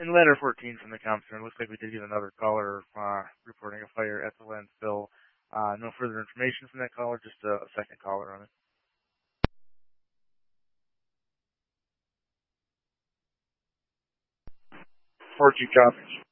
In letter 14 from the comm center, looks like we did get another caller reporting a fire at the landfill. No further information from that caller, just a second caller on it. 4G copies.